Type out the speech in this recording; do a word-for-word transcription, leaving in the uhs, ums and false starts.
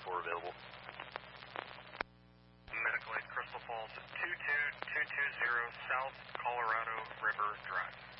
four available. Medical aid Crystal Falls, two two two two zero South Colorado River Drive.